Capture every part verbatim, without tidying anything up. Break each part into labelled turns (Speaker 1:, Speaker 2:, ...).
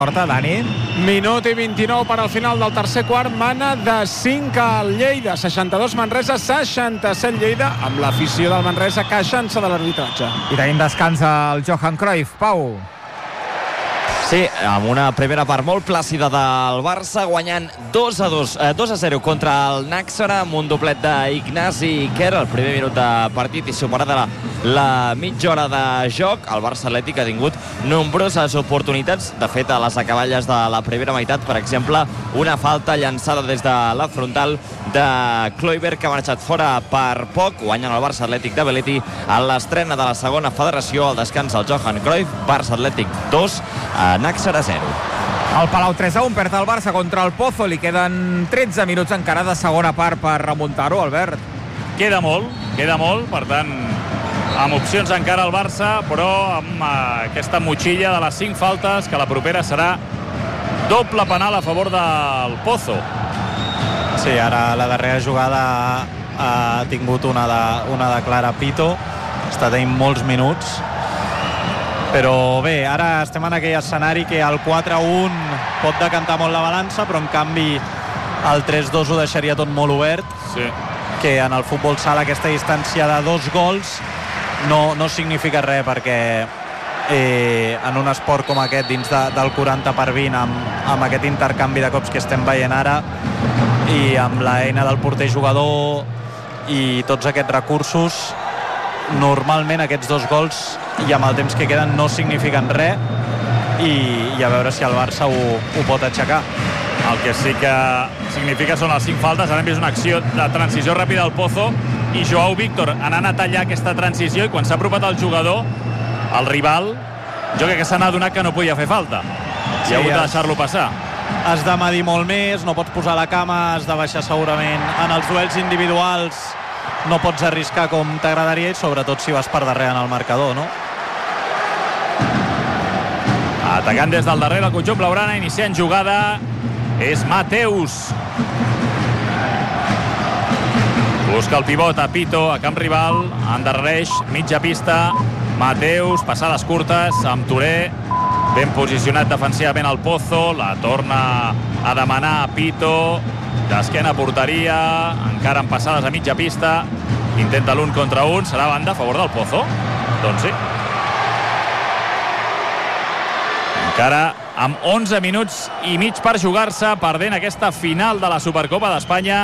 Speaker 1: Porta, Dani.
Speaker 2: Minut i vint-i-nou per al final del tercer quart. Mana de cinc al Lleida. seixanta-dos Manresa, seixanta-set Lleida, amb l'afició del Manresa queixant-se de l'arbitratge.
Speaker 1: I tenim descans al Johan Cruyff. Pau.
Speaker 3: Sí, amb una primera part molt plàcida del Barça, guanyant dos a dos, eh, dos a zero contra el Náxara, amb un doblet d'Ignasi Quer al primer minut de partit i superada la, la mitja hora de joc. El Barça Atlètic ha tingut nombroses oportunitats. De fet, a les acaballes de la primera meitat, per exemple, una falta llançada des de la frontal de Kluivert, que ha marxat fora per poc, guanyant el Barça Atlètic de Belletti a l'estrena de la segona federació. Al descans el Johan Cruyff, Barça Atlètic dos, a Náxara zero.
Speaker 1: El Palau tres a un perd el Barça contra el Pozo. Li queden tretze minuts encara de segona part per remuntar-ho, Albert.
Speaker 4: Queda molt, queda molt, per tant, amb opcions encara el Barça, però amb uh, aquesta motxilla de les cinc faltes, que la propera serà doble penal a favor del Pozo.
Speaker 5: Sí, ara la darrera jugada ha tingut una de, una de clara Pito. Està tenint molts minuts. Però bé, ara estem en aquell escenari que el quatre a un pot decantar molt la balança, però en canvi el tres dos ho deixaria tot molt obert.
Speaker 4: Sí.
Speaker 5: Que en el futbol sala aquesta distància de dos gols no, no significa res, perquè eh, en un esport com aquest, dins de, del quaranta per vint, amb, amb aquest intercanvi de cops que estem veient ara i amb l'eina del porter jugador i tots aquests recursos, normalment aquests dos gols i amb el temps que queden no signifiquen res i, i a veure si el Barça ho, ho pot aixecar.
Speaker 4: El que sí que significa són les cinc faltes. Ara hem vist una acció de transició ràpida al Pozo i Joao Víctor anant a tallar aquesta transició, i quan s'ha apropat el jugador, el rival, jo crec que s'ha adonat que no podia fer falta i sí, ha hagut de deixar-lo passar.
Speaker 5: Has de medir molt més, no pots posar la cama, has de baixar segurament. En els duels individuals no pots arriscar com t'agradaria, i sobretot si vas per darrere en el marcador, no?
Speaker 4: Atacant des del darrere el conjunt blaugrana, iniciant jugada és Mateus. Busca el pivot a Pito, a camp rival, endarrereix mitja pista. Mateus, passades curtes amb Touré, ben posicionat defensivament al Pozo, la torna a demanar a Pito, d'esquena a porteria, encara amb passades a mitja pista, intenta l'un contra un, serà banda a favor del Pozo? Doncs sí. Encara amb onze minuts i mig per jugar-se, perdent aquesta final de la Supercopa d'Espanya.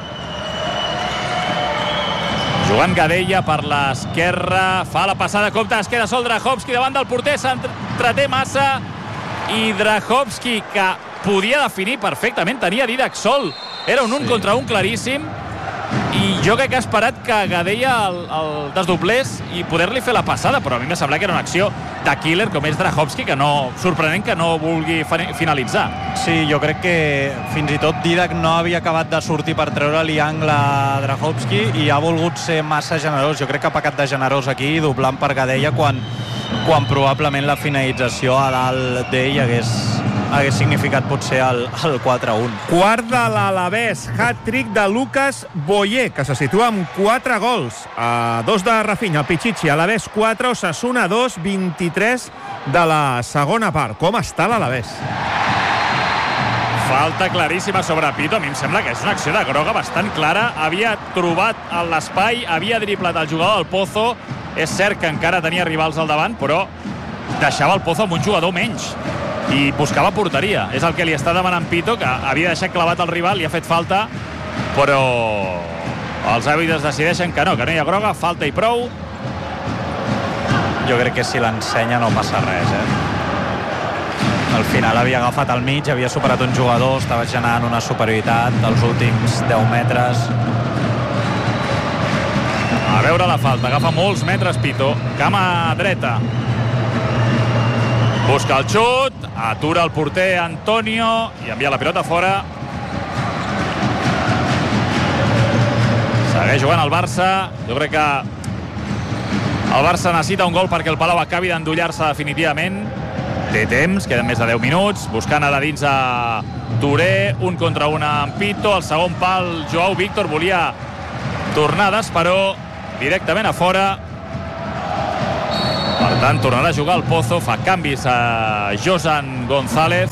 Speaker 4: Jugant Gadella per l'esquerra, fa la passada, compte, es queda sol Drahovski davant del porter, s'entreté massa, i Drahovski, que podia definir perfectament, tenia Didac sol, era un un sí. contra un claríssim, i jo crec que ha esperat que Gadella el, el desdoblés i poder-li fer la passada, però a mi m'ha semblat que era una acció de killer com és Drahovski, que no, sorprenent que no vulgui finalitzar.
Speaker 5: Sí, jo crec que fins i tot Didac no havia acabat de sortir per treure-li angle a Drahovski i ha volgut ser massa generós. Jo crec que ha pecat de generós aquí, doblant per Gadella, quan, quan probablement la finalització a dalt d'ell hagués, hagués significat potser el, el quatre a un.
Speaker 1: Quart de l'Alavés, hat-trick de Lucas Boyer, que se situa amb quatre gols. A dos de Rafinha, el Pichichi. Alavés quatre, Osasuna dos, vint-i-tres de la segona part. Com està l'Alavés?
Speaker 4: Falta claríssima sobre Pito. A mi em sembla que és una acció de groga bastant clara. Havia trobat l'espai, havia driblat el jugador del Pozo. És cert que encara tenia rivals al davant, però deixava el Pozo amb un jugador menys i buscava porteria. És el que li està demanant Pito, que havia deixat clavat el rival, li ha fet falta, però els àrbitres decideixen que no, que no hi ha groga, falta i prou.
Speaker 5: Jo crec que si l'ensenya no passa res, eh? Al final havia agafat al mig, havia superat un jugador, estava generant una superioritat dels últims deu metres.
Speaker 4: A veure la falta, agafa molts metres Pito, cama dreta. Busca el xut, atura el porter Antonio i envia la pilota fora. Segueix jugant el Barça. Jo crec que el Barça necessita un gol perquè el Palau acabi d'endollar-se definitivament. Té temps, queden més de deu minuts. Buscant a la dins a Touré, un contra un amb Pito. El segon pal, Joao Víctor volia tornades, però directament a fora. Per tant, tornarà a jugar el Pozo, fa canvis a Josan González,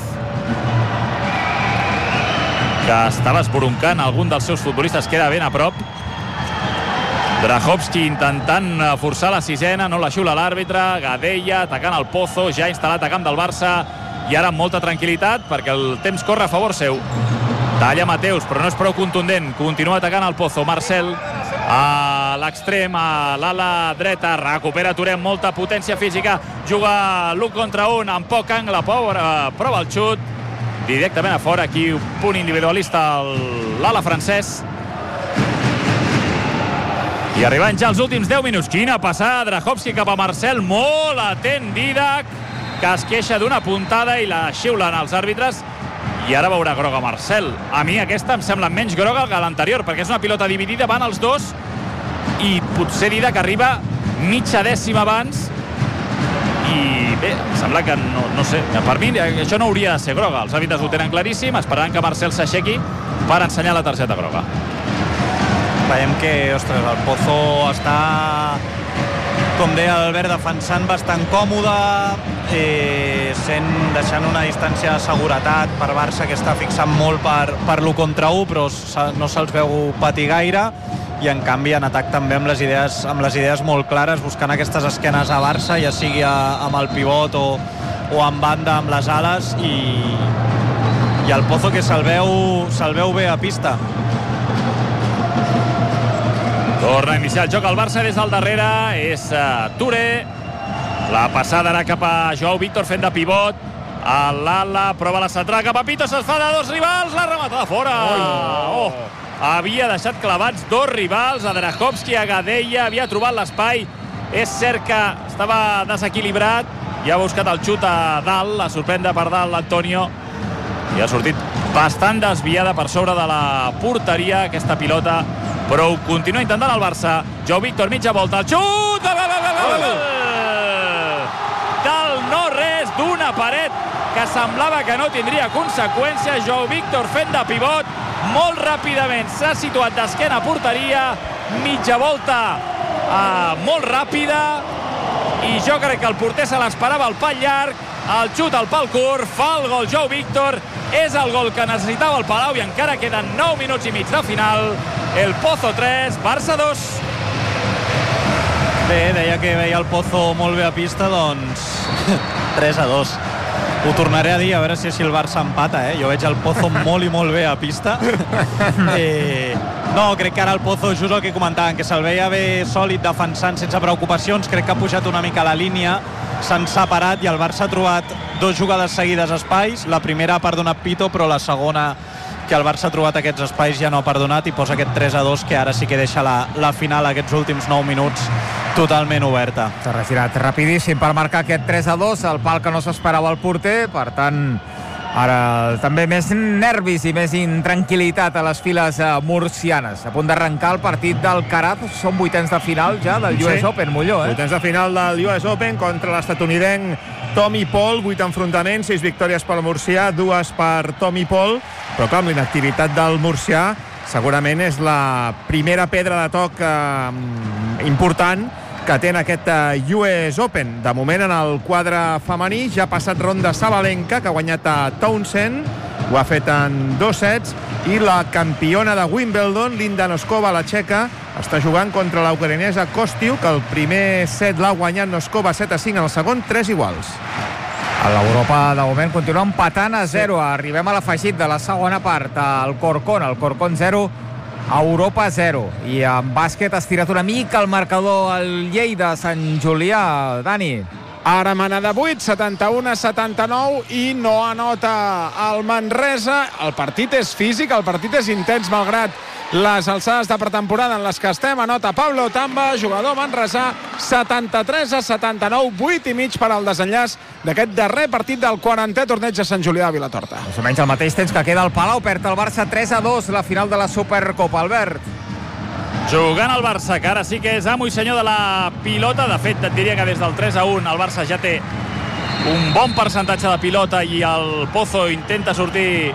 Speaker 4: que estava esbroncant algun dels seus futbolistes, queda ben a prop. Drahovski intentant forçar la sisena, no la xiula l'àrbitre. Gadella atacant el Pozo, ja instal·lat a camp del Barça, i ara amb molta tranquil·litat perquè el temps corre a favor seu. Talla Mateus, però no és prou contundent. Continua atacant el Pozo. Marcel a l'extrem, a l'ala dreta, recupera Turem, molta potència física, juga l'un contra un amb poc angle, prova el xut directament a fora. Aquí un punt individualista l'ala francès. I arribant ja als últims deu minuts. Quina passada, Drahovski cap a Marcel, molt atent Didac, que es queixa d'una puntada i la xiulen els àrbitres, i ara veurà groga Marcel. A mi aquesta em sembla menys groga que l'anterior, perquè és una pilota dividida, van els dos, i potser Didac arriba mitja dècima abans, i bé, em sembla que no, no sé, per mi això no hauria de ser groga. Els àrbitres ho tenen claríssim, esperant que Marcel s'aixequi per ensenyar la targeta groga.
Speaker 5: Veiem que, ostres, el Pozo està, com deia l'Albert, defensant bastant còmode, eh, sent, deixant una distància de seguretat per Barça, que està fixant molt per, per l'u contra u, però no se'ls veu patir gaire, i en canvi en atac també amb les idees, amb les idees molt clares, buscant aquestes esquenes a Barça, ja sigui a, amb el pivot o, o en banda amb les ales, i, i el Pozo que se'l veu, se'l veu bé a pista.
Speaker 4: Torna a iniciar el joc al Barça des del darrere, és uh, Touré, la passada ara cap a Joao Víctor fent de pivot, a l'ala, prova la centrada cap a Pito, se'ls fa de dos rivals, la rematada fora. Oh, oh. Havia deixat clavats dos rivals, a Drahovski, a Gadella, havia trobat l'espai, és cert que estava desequilibrat, i ha buscat el xut a dalt, la sorprèn de per dalt l'Antonio, i ha sortit bastant desviada per sobre de la porteria aquesta pilota, però ho continua intentant el Barça. Joao Víctor, mitja volta, el xut del no res, d'una paret que semblava que no tindria conseqüències. Joao Víctor fent de pivot molt ràpidament, s'ha situat d'esquena a porteria, mitja volta eh, molt ràpida, i jo crec que el porter se l'esperava al pal llarg, el xut al pal curt, fa el gol Joao Víctor, és el gol que necessitava el Palau, i encara queden nou minuts i mig de final. El Pozo tres, Barça dos.
Speaker 5: Bé, deia que veia el Pozo molt bé a pista, doncs tres a dos. Ho tornaré a dir, a veure si, si el Barça empata, eh? Jo veig el Pozo molt i molt bé a pista. Eh, no, crec que ara el Pozo, just el que comentaven, que se'l veia bé sòlid, defensant sense preocupacions, crec que ha pujat una mica la línia, s'han separat i el Barça ha trobat dos jugades seguides espais. La primera ha perdonat Pito, però la segona, que el Barça ha trobat aquests espais, ja no ha perdonat, i posa aquest tres a dos, que ara sí que deixa la, la final, aquests últims nou minuts, totalment oberta.
Speaker 6: S'ha retirat rapidíssim per marcar aquest tres a dos, el pal que no s'esperava el porter, per tant, ara també més nervis i més intranquil·litat a les files murcianes. A punt d'arrencar el partit del Caraz, són vuitens de final ja del U S
Speaker 1: sí.
Speaker 6: Open, Molló, eh?
Speaker 1: Vuitens de final del U S Open contra l'estatunidenc Tommy Paul, vuit enfrontaments, sis victòries pel murcià, dues per Tommy Paul, però clar, amb l'inactivitat del murcià segurament és la primera pedra de toc eh, important que té en aquest U S Open. De moment en el quadre femení ja ha passat ronda Sabalenka, que ha guanyat a Townsend, ho ha fet en dos sets, i la campiona de Wimbledon, Linda Noskova, la txeca, està jugant contra la ucraïnesa Kostyuk, que el primer set l'ha guanyat Noskova set a cinc, en el segon tres iguals.
Speaker 6: A l'Europa, de moment, continua empatant a zero. Arribem a l'afegit de la segona part, al Corcón. El Corcón zero, Europa zero. I en bàsquet ha estirat una mica el marcador al Lleida, Sant Julià. Dani.
Speaker 2: Ara mana de vuit, setanta-u a setanta-nou, i no anota el Manresa. El partit és físic, el partit és intens, malgrat les alçades de pretemporada en les que estem. Anota Pablo Tamba, jugador manresà, setanta-tres a setanta-nou, vuit i mig per al desenllaç d'aquest darrer partit del quarantè torneig de Sant Julià de Vilatorta.
Speaker 6: Més o menys al mateix temps que queda el Palau, perd el Barça tres a dos, la final de la Supercopa. Albert.
Speaker 4: Jugant el Barça, que ara sí que és amo i senyor de la pilota. De fet, et diria que des del tres a un el Barça ja té un bon percentatge de pilota, i el Pozo intenta sortir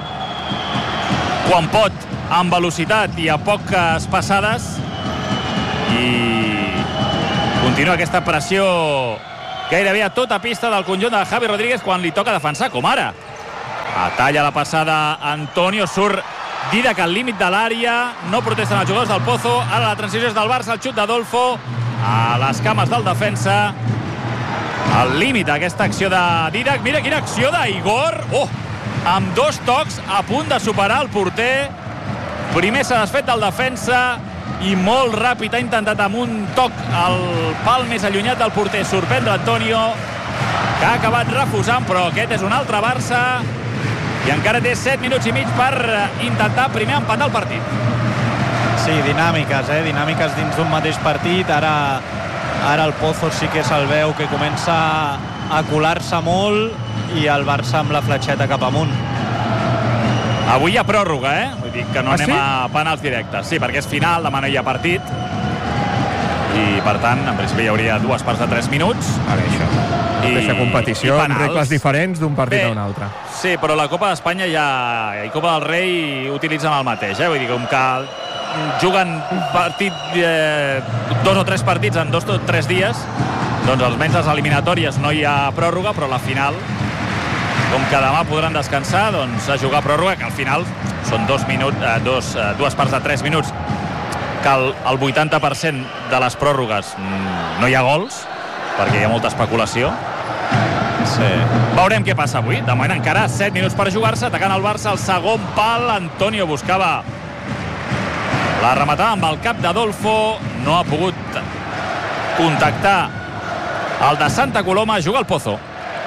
Speaker 4: quan pot, amb velocitat i a poques passades, i continua aquesta pressió gairebé a tota pista del conjunt de Javi Rodríguez quan li toca defensar, com ara. Talla la passada Antonio, surt Didac al límit de l'àrea, no protesten els jugadors del Pozo, ara la transició és del Barça, el xut d'Adolfo a les cames del defensa, al límit aquesta acció de Didac. Mira quina acció d'Igor, oh, amb dos tocs a punt de superar el porter. Primer s'ha desfet del defensa i molt ràpid ha intentat amb un toc al pal més allunyat del porter sorprendre Antonio, que ha acabat refusant, però aquest és un altre Barça i encara té set minuts i mig per intentar primer empatar el partit.
Speaker 5: Sí, dinàmiques, eh? Dinàmiques dins d'un mateix partit. Ara, ara el Pozo sí que se'l veu que comença a colar-se molt i el Barça amb la fletxeta cap amunt.
Speaker 4: Avui hi ha pròrroga, eh? Vull dir que no
Speaker 1: ah,
Speaker 4: anem
Speaker 1: sí?
Speaker 4: a penals directes. Sí, perquè és final, demà no hi ha partit. I, per tant, en principi hi hauria dues parts de tres minuts.
Speaker 1: Ara, això.
Speaker 4: I,
Speaker 1: Deixa competició amb regles diferents d'un partit
Speaker 4: Bé,
Speaker 1: a un altre.
Speaker 4: Sí, però la Copa d'Espanya ja, i Copa del Rei utilitzen el mateix, eh? Vull dir, com que juguen partit, eh, dos o tres partits en dos o tres dies, doncs almenys les eliminatòries no hi ha pròrroga, però la final, com que demà podran descansar, doncs a jugar pròrroga, que al final són dos minuts, eh, dos, eh, dues parts de tres minuts, que el, el vuitanta per cent de les pròrrogues mm, no hi ha gols, perquè hi ha molta especulació.
Speaker 5: Sí.
Speaker 4: Veurem què passa avui. De moment encara set minuts per jugar-se, atacant el Barça, el segon pal. Antonio buscava la rematada amb el cap d'Adolfo, no ha pogut contactar el de Santa Coloma. Juga el Pozo.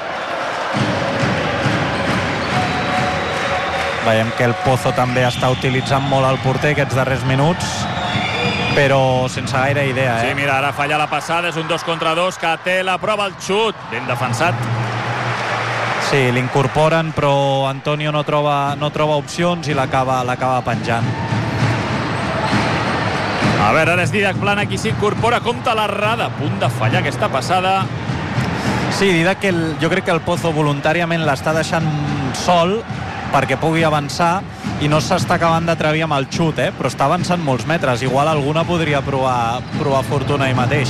Speaker 5: Veiem que el Pozo també està utilitzant molt el porter aquests darrers minuts, però sense gaire idea, eh?
Speaker 4: Sí, mira, ara falla la passada, és un dos contra dos, Catela prova el xut, ben defensat.
Speaker 5: Sí, l'incorporen, però Antonio no troba, no troba opcions i l'acaba l'acaba penjant.
Speaker 4: A veure, ara és Didac Plana qui s'incorpora, compta l'errada, a punt de fallar aquesta passada.
Speaker 5: Sí, Didac, que el, jo crec que el Pozo voluntàriament l'està deixant sol perquè pugui avançar i no s'està acabant d'atrevir amb el xut, eh? Però està avançant molts metres. Igual alguna podria provar, provar fortuna ahir mateix.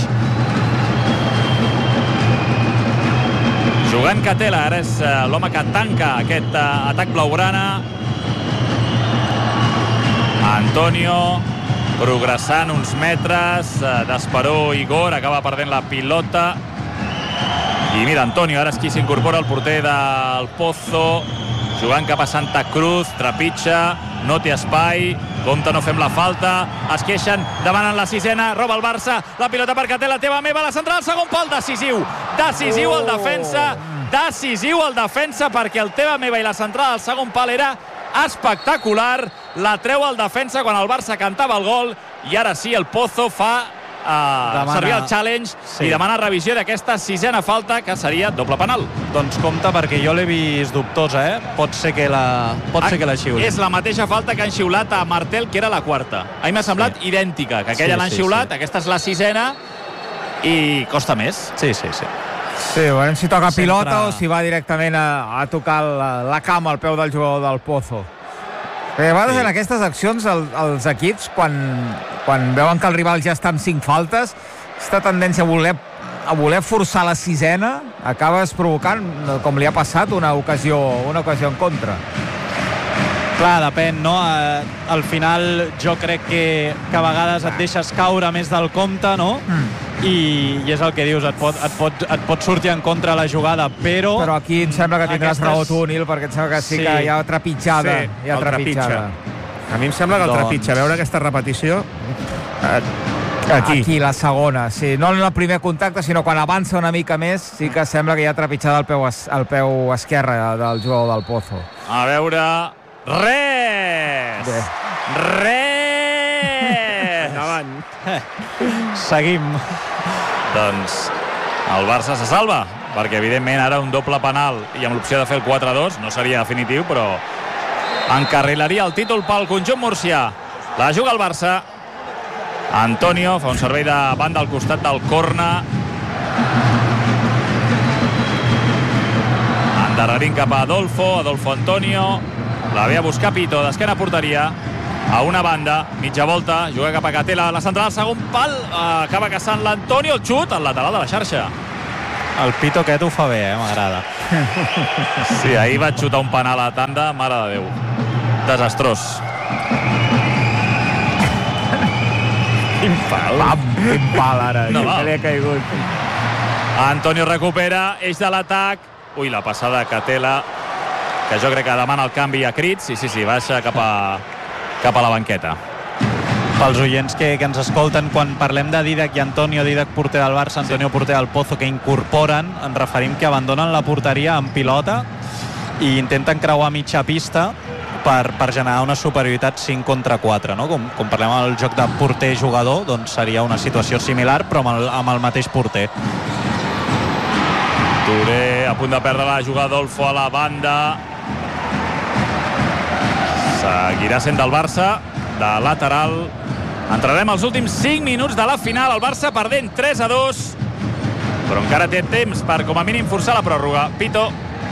Speaker 4: Jugant Catela, ara és uh, l'home que tanca aquest uh, atac blaugrana. Antonio progressant uns metres, uh, d'esperó Igor, acaba perdent la pilota. I mira, Antonio, ara és qui s'incorpora, el porter del Pozo, jugant cap a Santa Cruz, trepitja, no té espai, compte, no fem la falta, es queixen, demanen la sisena, roba el Barça, la pilota per Catela, teva meva, la central, segon pal, decisiu, decisiu el defensa, decisiu el defensa, perquè el teva meva i la central al segon pal era espectacular, la treu el defensa quan el Barça cantava el gol, i ara sí, el Pozo fa Uh, demana... servir el challenge, sí, i demana revisió d'aquesta sisena falta, que seria doble penal.
Speaker 5: Doncs compte, perquè jo l'he vist dubtosa, eh? Pot ser que la, pot
Speaker 4: ah,
Speaker 5: ser que la xiuli.
Speaker 4: És la mateixa falta que han xiulat a Martel, que era la quarta. A mi m'ha semblat sí. idèntica, que aquella sí, l'han sí, xiulat, sí. Aquesta és la sisena i costa més.
Speaker 5: Sí, sí, sí.
Speaker 6: Sí, veurem si toca
Speaker 5: Sempre...
Speaker 6: pilota o si va directament a, a tocar la, la cama al peu del jugador del Pozo. Perquè a vegades sí. en aquestes accions el, els equips, quan, quan veuen que el rival ja està amb cinc faltes, aquesta tendència a voler, a voler forçar la sisena, acabes provocant, com li ha passat, una ocasió, una ocasió en contra.
Speaker 5: Clar, depèn, no? Al final jo crec que, que a vegades et deixes caure més del compte, no? Mm. I, i és el que dius, et pot, et, pot, et pot sortir en contra la jugada, però...
Speaker 6: Però aquí em sembla que tindràs aquestes... raó tu, Nil, perquè em sembla que sí, sí. que hi ha trepitjada.
Speaker 1: Sí,
Speaker 6: hi ha trepitjada.
Speaker 1: A mi em sembla que el doncs... trepitja, veure aquesta repetició... Aquí.
Speaker 6: Aquí, la segona, sí. No en el primer contacte, sinó quan avança una mica més, sí que sembla que hi ha trepitjada al peu, al peu esquerre del jugador del Pozo.
Speaker 4: A veure... Res! Bé. Res!
Speaker 1: Endavant.
Speaker 5: Seguim.
Speaker 4: Doncs el Barça se salva, perquè evidentment ara un doble penal i amb l'opció de fer el quatre a dos no seria definitiu, però encarrilaria el títol pel conjunt murcià. La juga el Barça. Antonio fa un servei de banda al costat del corna. Endarrerint cap a Adolfo, Adolfo Antonio. La ve a buscar Pito, d'esquena porteria. A una banda, mitja volta, juga cap a Catela, la central, segon pal, acaba caçant l'Antonio, el xut al lateral de la xarxa.
Speaker 5: El Pito aquest ho fa bé, eh? M'agrada.
Speaker 4: Sí, ahir vaig xutar un penal a tanda, mare de Déu. Desastrós. Quin pal.
Speaker 6: Pam, quin pal ara,
Speaker 4: No,
Speaker 6: que
Speaker 4: va.
Speaker 6: li ha caigut.
Speaker 4: Antonio recupera, eix de l'atac. Ui, la passada que Tela, que jo crec que demana el canvi a crits. Sí, sí, sí, baixa cap a, cap a la banqueta.
Speaker 5: Pels oients que, que ens escolten, quan parlem de Dídac i Antonio, Dídac porter del Barça, Antonio porter del Pozo, que incorporen, ens referim que abandonen la porteria en pilota i intenten creuar mitja pista per, per generar una superioritat cinc contra quatre, no? Com, com parlem del joc de porter-jugador, doncs seria una situació similar, però amb el, amb el mateix porter.
Speaker 4: Touré a punt de perdre la jugada, Adolfo a la banda. Seguirà sent del Barça, de lateral. Entrarem als últims cinc minuts de la final, el Barça perdent tres a dos, però encara té temps per com a mínim forçar la pròrroga. Pito.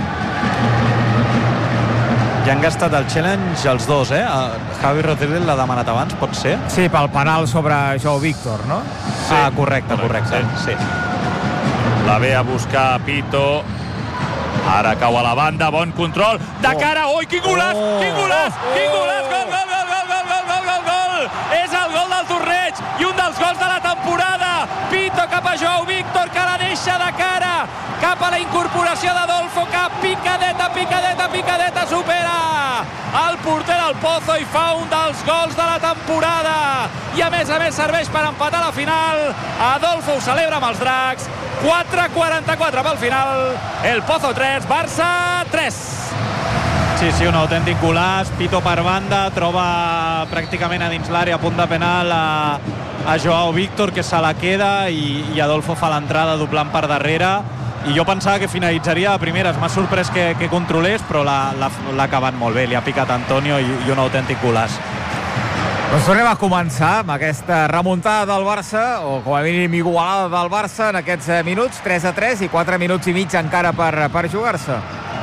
Speaker 5: Ja han gastat el challenge els dos, eh? Javi Rodríguez l'ha demanat abans, pot ser?
Speaker 6: Sí, pel penal sobre Joao Víctor, no?
Speaker 5: Sí. Ah, correcte, correcte.
Speaker 4: Sí.
Speaker 5: sí.
Speaker 4: La ve a buscar Pito. Ara cau a la banda, bon control. De cara, oi, quin golaç!
Speaker 5: Oh.
Speaker 4: Quin golaç! Quin golaç! Gol, gol, gol, gol, gol, gol, gol, gol, gol! És el gol del torneig i un dels gols de la temporada. Pito cap a Joao Víctor, que la deixa de cara cap a la incorporació d'Adolfo, que picadeta, picadeta, picadeta supera el porter del Pozo i fa un dels gols de la temporada. I a més a més serveix per empatar la final. Adolfo ho celebra amb els dracs. quatre quaranta-quatre pel final. El Pozo tres, Barça tres.
Speaker 5: Sí, sí, un autèntic golaç. Pito per banda, troba pràcticament a dins l'àrea a punt de penal a, a Joao Víctor, que se la queda, i, i Adolfo fa l'entrada doblant per darrere. I jo pensava que finalitzaria a primeres. M'ha sorprès que, que controlés, però l'ha acabat molt bé. Li ha picat Antonio i, i un autèntic golaç.
Speaker 6: Doncs tornem a començar amb aquesta remuntada del Barça, o com a mínim igualada del Barça en aquests minuts, tres a tres i quatre minuts i mig encara per, per jugar-se.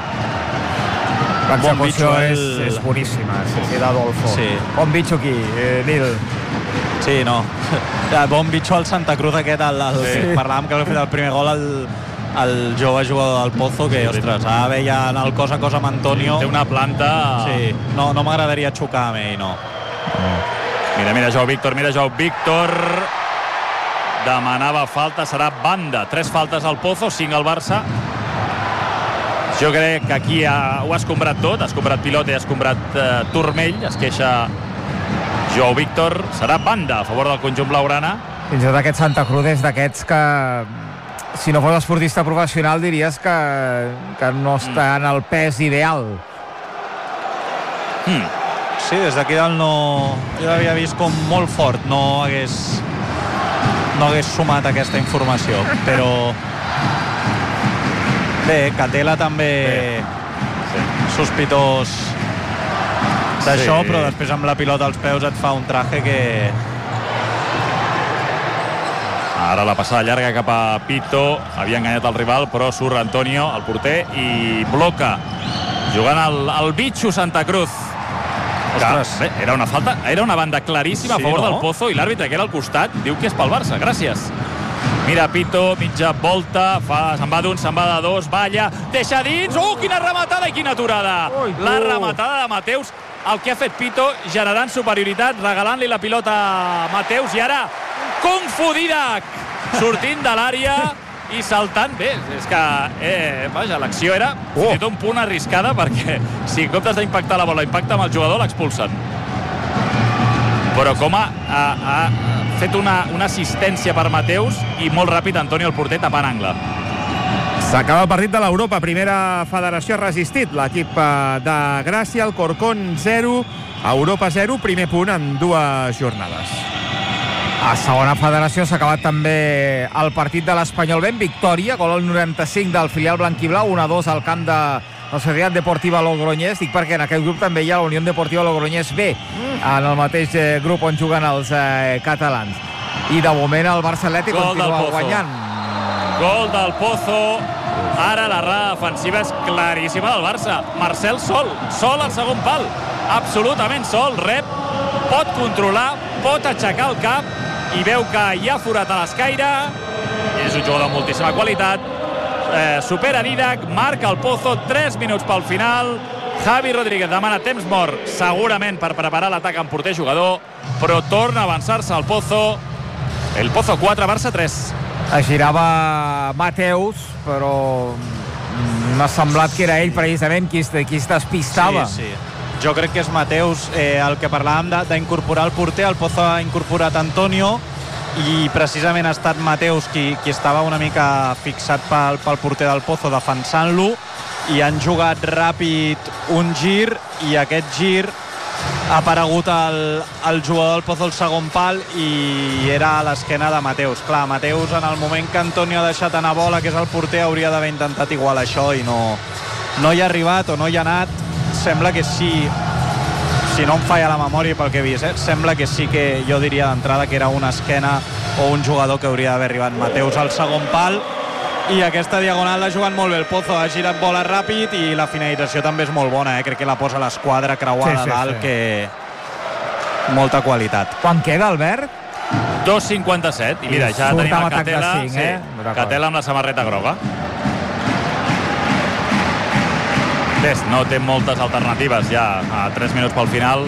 Speaker 6: L'execució
Speaker 5: bon
Speaker 6: és,
Speaker 5: el...
Speaker 6: és boníssima, sí, sí, d'Adolfo.
Speaker 5: Sí.
Speaker 6: Bon bitxo aquí, eh, Nil.
Speaker 5: Sí, no. Bon bitxo al Santa Cruz aquest, el, el, sí. Parlàvem que havia fet el primer gol el, el jove jugador del Pozo, que, ostres, ara veia en el cos a cos amb Antonio.
Speaker 4: Té una planta...
Speaker 5: Sí, no, no m'agradaria xocar amb ell, no.
Speaker 4: Mira, mira, Joao Víctor, mira, Joao Víctor. Demanava falta, serà banda. Tres faltes al Pozo, cinc al Barça. Jo crec que aquí ha, ho ha escombrat tot, ha escombrat pilota i ha escombrat eh, turmell. Es queixa Joao Víctor. Serà banda a favor del conjunt blaugrana.
Speaker 6: Fins i tot aquest Santa Cruz és d'aquests que, si no fos esportista professional, diries que, que no està en el pes ideal.
Speaker 4: Mm.
Speaker 5: Sí, des d'aquí dalt no... Jo l'havia vist com molt fort, no hagués... no hagués sumat aquesta informació, però... Bé, Catela també sí. sospitós d'això, sí. Però després amb la pilota als peus et fa un traje que...
Speaker 4: Ara la passada llarga cap a Pito, havia enganyat el rival, però surt Antonio, el porter, i bloca, jugant al, al bitxo Santa Cruz. Ostres, bé, era una falta, era una banda claríssima sí, a favor no? del Pozo, i l'àrbitre que era al costat diu que és pel Barça, gràcies. Mira Pito, mitja volta, fa, se'n va d'un, se'n va de dos, balla, deixa dins, oh, quina rematada i quina aturada. Ui, la rematada de Mateus, el que ha fet Pito, generant superioritat, regalant-li la pilota a Mateus, i ara Kung Fu Dídac, sortint de l'àrea i saltant. Bé, és que eh, vaja, l'acció era oh. fins i tot un punt arriscada, perquè si en comptes d'impactar la bola impacta amb el jugador, l'expulsen. Però com ha, ha, ha fet una, una assistència per Mateus, i molt ràpid Antonio el porter tapant angle.
Speaker 1: S'acaba el partit de l'Europa. Primera federació ha resistit l'equip de Gràcia, el Corcón zero, Europa zero, primer punt en dues jornades.
Speaker 6: A segona federació s'ha acabat també el partit de l'Espanyol B, victòria, gol al noranta-cinc del filial blanquiblau, un a dos al camp de la Societat Deportiva Logroñés. Dic perquè en aquest grup també hi ha la Unió Deportiva Logroñés B, en el mateix grup on juguen els eh, catalans. I de moment el Barça Atlètic continua guanyant.
Speaker 4: Gol del Pozo. Ara la errada defensiva és claríssima del Barça. Marcel sol, sol al segon pal, absolutament sol, rep, pot controlar, pot aixecar el cap i veu que hi ha forat a l'escaire. És un jugador de moltíssima qualitat eh, supera Didac, marca el Pozo, tres minuts pel final. Javi Rodríguez demana temps mort, segurament per preparar l'atac amb porter jugador, però torna a avançar-se al Pozo. El Pozo quatre, Barça tres.
Speaker 6: Es girava Mateus, però m'ha semblat que era ell precisament qui, qui es despistava.
Speaker 5: Sí, sí. Jo crec que és Mateus, eh, el que parlàvem d'incorporar el porter. El Pozo ha incorporat Antonio i precisament ha estat Mateus qui, qui estava una mica fixat pel, pel porter del Pozo defensant-lo, i han jugat ràpid un gir, i aquest gir ha aparegut el, el jugador del Pozo al segon pal i era a l'esquena de Mateus. Clar, Mateus, en el moment que Antonio ha deixat anar bola, que és el porter, hauria d'haver intentat igual això i no, no hi ha arribat o no hi ha anat. Sembla que sí, si no em falla la memòria pel que he vist, eh? Sembla que sí, que jo diria d'entrada que era una esquena o un jugador que hauria d'haver arribat. Mateus al segon pal, i aquesta diagonal l'ha jugat molt bé el Pozo, ha girat bola ràpid i la finalització també és molt bona, eh? Crec que la posa a l'esquadra creuada sí, sí, dalt, sí. Que molta qualitat.
Speaker 6: Quan queda, Albert?
Speaker 4: dos cinquanta-set, i mira, ja tenim a Catela,
Speaker 6: cinc, eh?
Speaker 4: sí, Catela amb la samarreta groga. Ves, no té moltes alternatives ja a tres minuts pel final.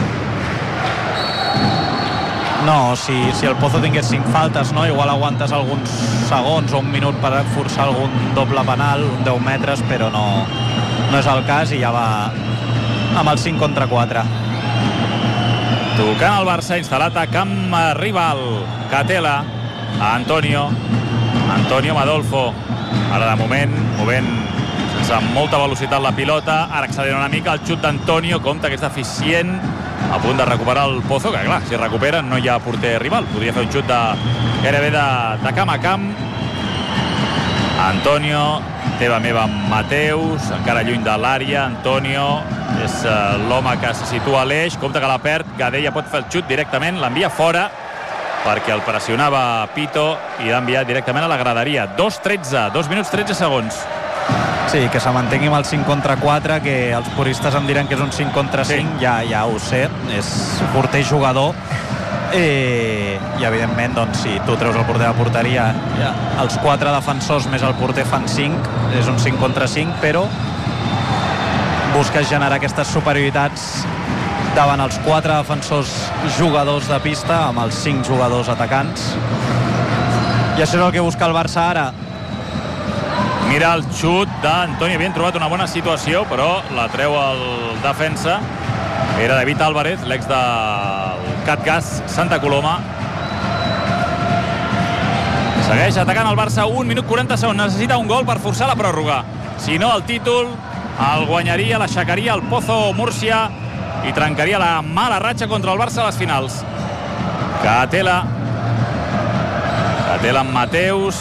Speaker 5: No, si, si el Pozo tingués cinc faltes, no? Igual aguantes alguns segons o un minut per forçar algun doble penal, un deu metres, però no, no és el cas, i ja va amb el cinc contra quatre.
Speaker 4: Tocant el Barça, instal·lat a camp rival. Catela, a Antonio. Antonio Madolfo. Ara de moment, movent amb molta velocitat la pilota, ara accelera una mica el xut d'Antonio, compte que és deficient, a punt de recuperar el Pozo, que clar, si recuperen no hi ha porter rival, podria fer un xut de gairebé de, de camp a camp. Antonio, teva meva Mateus, encara lluny de l'àrea. Antonio és uh, l'home que se situa a l'eix, compte que la perd, Gadella pot fer el xut directament, l'envia fora perquè el pressionava Pito i l'ha enviat directament a la graderia. dos tretze, dos minuts tretze segons.
Speaker 5: Sí, que se mantengui amb el cinc contra quatre, que els puristes em diran que és un cinc contra cinc, sí. ja, ja ho sé, és porter jugador, eh, i evidentment, doncs, si tu treus el porter de porteria, ja, els quatre defensors més el porter fan cinc, és un cinc contra cinc, però busques generar aquestes superioritats davant els quatre defensors jugadors de pista, amb els cinc jugadors atacants, i això és el que busca el Barça ara.
Speaker 4: Mira el xut d'Antonio, havien trobat una bona situació, però la treu el defensa. Era David Álvarez, l'ex del Catgas Santa Coloma. Segueix atacant el Barça, un minut quaranta segons. Necessita un gol per forçar la pròrroga. Si no, el títol el guanyaria, l'aixecaria el Pozo Múrcia i trencaria la mala ratxa contra el Barça a les finals. Catela. Catela amb Mateus.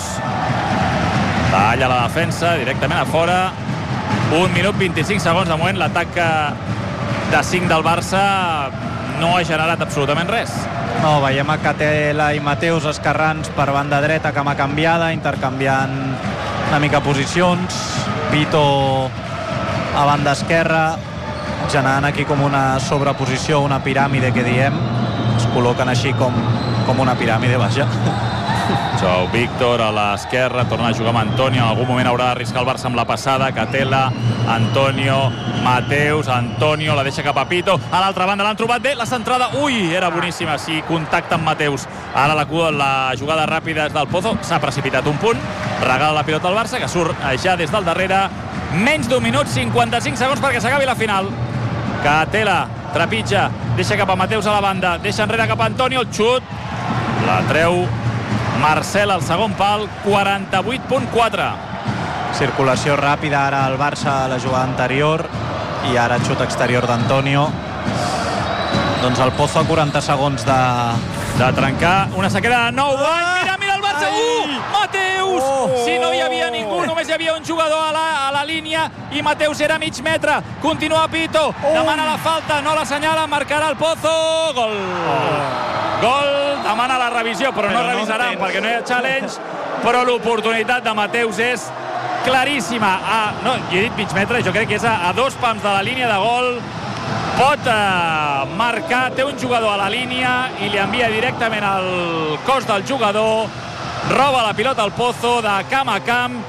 Speaker 4: Talla la defensa, directament a fora. Un minut vint-i-cinc segons. De moment l'atac de cinc del Barça no ha generat absolutament res.
Speaker 5: No, veiem a Catela i Mateus esquerrans per banda dreta, cama canviada, intercanviant una mica posicions. Pito a banda esquerra, generant aquí com una sobreposició, una piràmide que diem. Es col·loquen així com, com una piràmide, vaja.
Speaker 4: Joao Víctor a l'esquerra, torna a jugar amb Antonio, en algun moment haurà d'arriscar el Barça amb la passada. Catela, Antonio, Mateus, Antonio, la deixa cap a Pito, a l'altra banda l'han trobat bé, la centrada, ui, era boníssima, sí, contacte amb Mateus. Ara la, la jugada ràpida és del Pozo, s'ha precipitat un punt, regala la pilota al Barça, que surt ja des del darrere. Menys d'un minut, cinquanta-cinc segons perquè s'acabi la final. Catela, trepitja, deixa cap a Mateus a la banda, deixa enrere cap a Antonio, el xut, la treu Marcel al segon pal, quaranta-vuit punt quatre.
Speaker 5: Circulació ràpida ara al Barça a la jugada anterior, i ara xut exterior d'Antonio. Doncs el Pozo a quaranta segons de...
Speaker 4: de trencar una sequera de nou. Ah! Mira, mira el Barça! Uh! Mateus! Oh! Si no hi havia ningú, només hi havia un jugador a la, a la línia, i Mateus era mig metre. Continua Pito, oh! Demana la falta, no l'assenyala, marcarà el Pozo. Gol! Oh! Gol, demana la revisió, però, però no revisaran no perquè no hi ha challenge, però l'oportunitat de Mateus és claríssima. Ah, no, jo he dit mig metre, jo crec que és a, a dos pams de la línia de gol. Pot eh, marcar, té un jugador a la línia i li envia directament al cos del jugador. Roba la pilota al Pozo de camp a camp,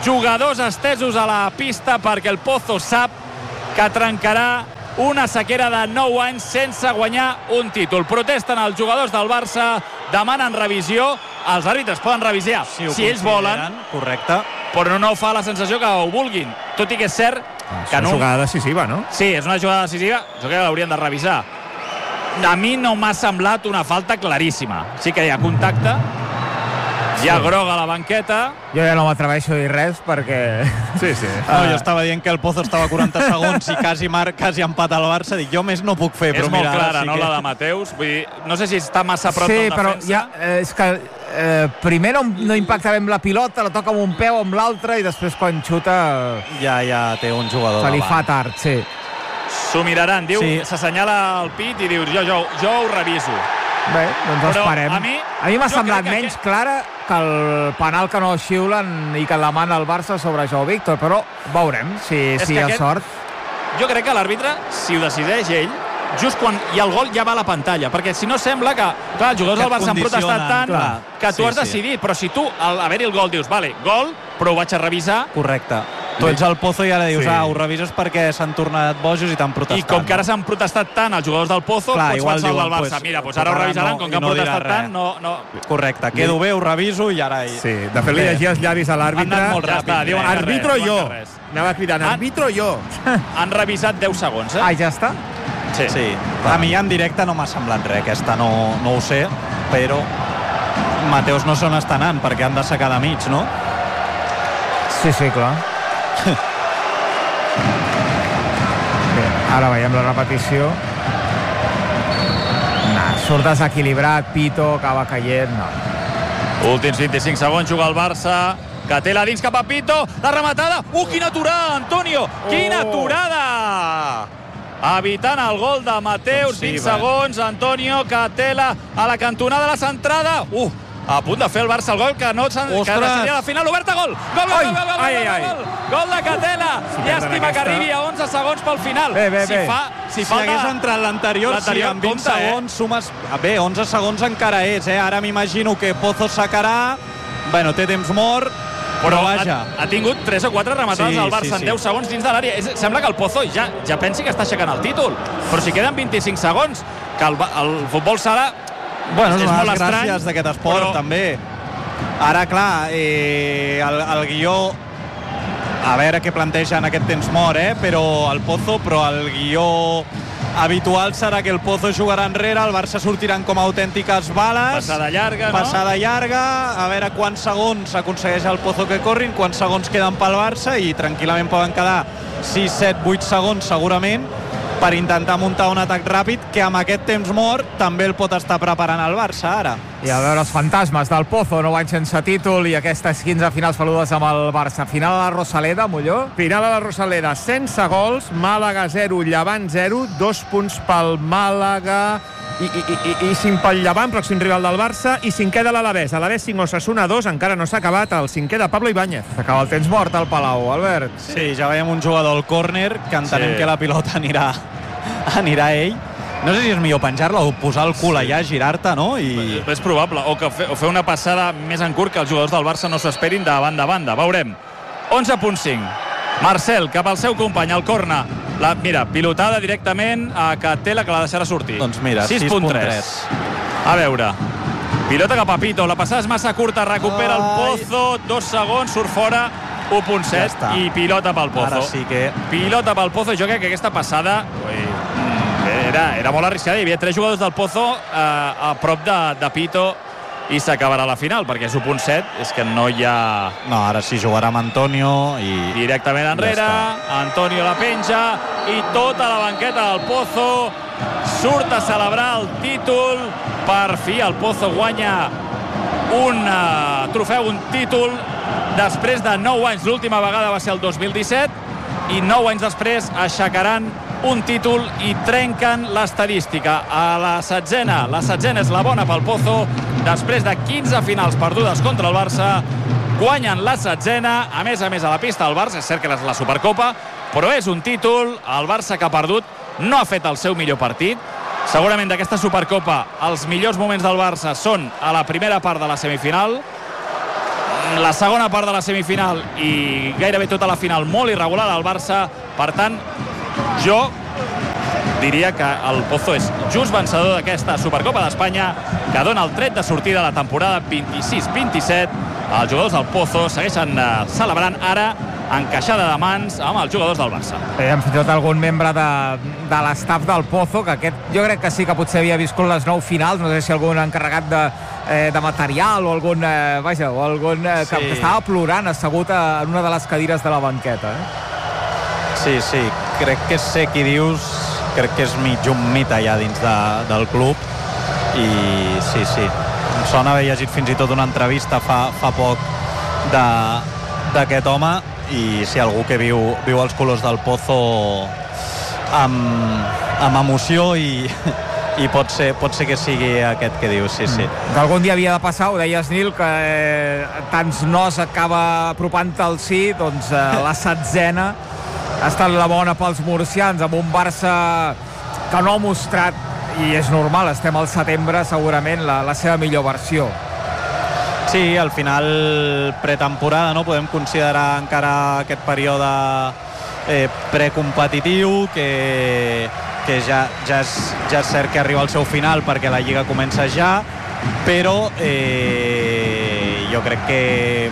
Speaker 4: jugadors estesos a la pista perquè el Pozo sap que trencarà una sequera de nou anys sense guanyar un títol. Protesten els jugadors del Barça, demanen revisió. Els àrbitres poden revisar si, si ells volen,
Speaker 5: correcte,
Speaker 4: però no fa la sensació que ho vulguin, tot i que és cert
Speaker 1: és
Speaker 4: que
Speaker 1: una
Speaker 4: no...
Speaker 1: jugada decisiva, no?
Speaker 4: Sí, és una jugada decisiva, jo crec que l'haurien de revisar. A mi no m'ha semblat una falta claríssima. Sí que hi ha contacte, hi ha groga a la banqueta.
Speaker 6: Jo ja no m'atreveixo a dir res perquè...
Speaker 1: Sí, sí.
Speaker 5: No, jo estava dient que el Pozo estava a quaranta segons i quasi, mar, quasi empat al Barça. Dic, jo més no puc fer, però
Speaker 4: és molt
Speaker 5: mira,
Speaker 4: clara,
Speaker 5: sí
Speaker 4: no,
Speaker 5: que...
Speaker 4: la de Mateus. Vull dir, no sé si està massa a prop
Speaker 6: sí,
Speaker 4: del
Speaker 6: però
Speaker 4: defensa.
Speaker 6: ja, eh, és que eh, primer no, no impacta bé amb la pilota, la toca amb un peu, amb l'altre, i després quan xuta
Speaker 5: Ja, ja té un jugador
Speaker 6: se li
Speaker 5: davant.
Speaker 6: fa tard, sí.
Speaker 4: S'ho miraran, diu,
Speaker 5: Sí.
Speaker 4: s'assenyala el pit i dius, jo, jo, jo ho reviso.
Speaker 6: Bé, doncs
Speaker 4: Però
Speaker 6: esperem.
Speaker 4: a mi-
Speaker 6: a mi m'ha
Speaker 4: jo
Speaker 6: semblat
Speaker 4: crec que
Speaker 6: menys
Speaker 4: aquest-
Speaker 6: clara que el penal que no xiulen i que demana el Barça sobre Joao Víctor, però veurem si,
Speaker 4: És
Speaker 6: si
Speaker 4: que
Speaker 6: hi ha
Speaker 4: aquest-
Speaker 6: sort.
Speaker 4: Jo crec que l'àrbitre, si ho decideix ell, just quan hi ha el gol ja va a la pantalla, perquè si no sembla que, clar, els jugadors
Speaker 5: Que
Speaker 4: del Barça han
Speaker 5: condicionen,
Speaker 4: protestat tant
Speaker 5: clar.
Speaker 4: que tu
Speaker 5: Sí,
Speaker 4: has
Speaker 5: sí.
Speaker 4: decidit, però si tu, al haver-hi el gol, dius, vale, gol, però ho vaig a revisar,
Speaker 5: Correcte. Tu ets el Pozo i ara dius,
Speaker 1: Sí.
Speaker 5: ah, ho revises perquè s'han tornat bojos i t'han protestat.
Speaker 4: i com que ara s'han protestat tant els jugadors del Pozo,
Speaker 5: Clar,
Speaker 4: pots
Speaker 5: igual
Speaker 4: pensar el del
Speaker 5: diuen,
Speaker 4: Barça.
Speaker 5: pues,
Speaker 4: Mira, doncs ara ho
Speaker 5: ara
Speaker 4: revisaran,
Speaker 5: no,
Speaker 4: com
Speaker 5: i
Speaker 4: que han
Speaker 5: no dirà
Speaker 4: protestat
Speaker 5: res.
Speaker 4: tant, no... no...
Speaker 5: Correcte, quedo bé, ho reviso i ara...
Speaker 1: Sí, de fet li llegia els llavis a
Speaker 4: Han
Speaker 1: l'àrbitre.
Speaker 4: anat molt
Speaker 5: Ja
Speaker 4: ràpid.
Speaker 5: està,
Speaker 4: diuen que
Speaker 1: Arbitro
Speaker 4: res, diuen
Speaker 1: jo.
Speaker 4: que res.
Speaker 1: Anava cridant,
Speaker 4: Han-
Speaker 1: arbitro jo.
Speaker 4: Han revisat deu segons, eh?
Speaker 6: Ah, ja està?
Speaker 4: sí.
Speaker 5: Sí, a mi en directe no m'ha semblat res, aquesta no, no ho sé, però Mateus no sé on està anant, perquè han de secar de mig, no?
Speaker 6: Sí, sí, clar. Bé, ara veiem la repetició. Nah, surt desequilibrat, Pito, acaba caient, no.
Speaker 4: Últims vint-i-cinc segons, juga el Barça, que té la dins cap a Pito, la rematada, uh, quina aturada, Antonio, quina
Speaker 1: Oh.
Speaker 4: aturada! Evitant el gol de Mateus,
Speaker 5: Sí,
Speaker 4: vint
Speaker 5: va.
Speaker 4: segons, Antonio, Catela a la cantonada, la centrada, uh, a punt de fer el Barça el gol, que no s'han- que
Speaker 5: Ostres!
Speaker 4: decidia la final, oberta, gol! Gol, gol,
Speaker 1: Ai,
Speaker 4: gol, gol, gol,
Speaker 1: ai,
Speaker 4: gol,
Speaker 1: ai.
Speaker 4: gol, gol de Catela!
Speaker 1: Si perden
Speaker 4: Llàstima que
Speaker 1: aquesta-
Speaker 4: arribi a onze segons pel final.
Speaker 6: Bé, bé,
Speaker 4: si
Speaker 6: bé.
Speaker 4: fa, si,
Speaker 5: Si
Speaker 4: falta...
Speaker 5: hagués entrat l'anterior, sí,
Speaker 4: l'anterior
Speaker 5: en vint
Speaker 4: compta, eh?
Speaker 5: segons sumes... Bé, onze segons encara és, eh? Ara m'imagino que Pozo sacarà... Bueno, té temps mort, però vaja.
Speaker 4: ha, ha tingut tres o quatre rematades
Speaker 5: Sí,
Speaker 4: al Barça
Speaker 5: sí,
Speaker 4: en
Speaker 5: sí.
Speaker 4: deu segons dins de l'àrea. És- Sembla que el Pozo ja, ja pensi que està aixecant el títol. Però si queden vint-i-cinc segons, que el, ba- el futbol sala
Speaker 5: Bueno,
Speaker 4: és
Speaker 5: és una de
Speaker 4: molt
Speaker 5: les
Speaker 4: estrany,
Speaker 5: gràcies d'aquest esport,
Speaker 4: però-
Speaker 5: també. Ara, clar, eh, el, el guió... A veure què planteja en aquest temps mort, eh? Però el Pozo, però el guió habitual serà que el Pozo jugarà enrere, el Barça sortiran com a autèntiques bales.
Speaker 4: Passada llarga, no?
Speaker 5: Passada llarga, a veure quants segons aconsegueix el Pozo que corrin, quants segons queden pel Barça, i tranquil·lament poden quedar sis, set, vuit segons segurament per intentar muntar un atac ràpid que amb aquest temps mort també el pot estar preparant el Barça ara.
Speaker 6: I a veure els fantasmes del Pozo, nou anys sense títol i aquestes quinze finals peludes amb el Barça. Final a la Rosaleda, Molló?
Speaker 1: Final a la Rosaleda, sense gols, Màlaga zero, Llevant zero, dos punts pel Màlaga i, i, i, i cinc pel Llevant, pròxim rival del Barça, i cinquè de l'Alavés. Alavés cinc, Osasuna dos, encara no s'ha acabat, el cinquè de Pablo Ibáñez.
Speaker 6: S'acaba el temps mort al Palau, Albert.
Speaker 5: Sí, ja veiem un jugador al córner, que entenem
Speaker 4: Sí.
Speaker 5: que la pilota anirà, anirà a ell. No sé si és millor penjar-la o posar el cul allà, girar-te, no? I...
Speaker 4: És probable, o, que fe, o fer una passada més en curt que els jugadors del Barça no s'ho esperin de banda a banda. Veurem. onze punt cinc. Marcel, cap al seu company, al corna. La, mira, pilotada directament a Catela, que la deixarà sortir.
Speaker 5: Doncs mira,
Speaker 4: sis
Speaker 5: sis
Speaker 4: punt
Speaker 5: punt
Speaker 4: tres.
Speaker 5: tres.
Speaker 4: A veure. Pilota cap a Pito, la passada és massa curta, recupera el
Speaker 5: Ai.
Speaker 4: Pozo, dos segons, surt fora, u punt set,
Speaker 5: Ja està.
Speaker 4: i pilota pel Pozo.
Speaker 5: Ara sí que...
Speaker 4: Pilota pel Pozo, jo crec que aquesta passada ui, era, era molt arriscada. Hi havia tres jugadors del Pozo eh, a prop de, de Pito i s'acabarà la final, perquè és u punt set, és que no hi ha...
Speaker 5: No, ara sí jugarà amb Antonio i...
Speaker 4: Directament enrere,
Speaker 5: Ja
Speaker 4: Antonio la penja i tota la banqueta del Pozo surt a celebrar el títol. Per fi el Pozo guanya un uh, trofeu, un títol després de nou anys. L'última vegada va ser el dos mil disset i nou anys després aixecaran un títol i trenquen l'estadística. A la setzena, la setzena és la bona pel Pozo, després de quinze finals perdudes contra el Barça, guanyen la setzena, a més a més a la pista del Barça, és cert que és la Supercopa, però és un títol, el Barça que ha perdut, no ha fet el seu millor partit. Segurament d'aquesta Supercopa els millors moments del Barça són a la primera part de la semifinal. la segona part de la semifinal i gairebé tota la final molt irregular al Barça. Per tant, jo diria que el Pozo és just vencedor d'aquesta Supercopa d'Espanya, que dona el tret de sortida a la temporada vint-i-sis vint-i-set. Els jugadors del Pozo segueixen celebrant ara encaixada de mans amb els jugadors del Barça.
Speaker 6: Eh, hem fet tot algun membre de, de l'estaf del Pozo, que aquest jo crec que sí que potser havia viscut les nou finals, no sé si algun encarregat de, eh, de material o algun, eh, vaja, o algun eh, que, sí. que estava plorant assegut en una de les cadires de la banqueta. Eh?
Speaker 5: Sí, sí, crec que sé qui dius, crec que és mig un mite ja dins de, del club, i sí, sí, em sona haver llegit fins i tot una entrevista fa, fa poc d'aquest home, i si sí, algú que viu, viu els colors del Pozo amb, amb emoció, i, i pot ser, pot ser que sigui aquest que dius, sí, sí.
Speaker 6: Mm. Algun dia havia de passar, ho deies, Nil, que eh, tants nos acaba apropant al sí, doncs eh, la setzena ha estat la bona pels murcians, amb un Barça que no ha mostrat, i és normal, estem al setembre, segurament la, la seva millor versió.
Speaker 5: Sí, al final pretemporada, no? Podem considerar encara aquest període eh, precompetitiu, que, que ja, ja, és, ja és cert que arriba al seu final perquè la Lliga comença ja, però eh, jo crec que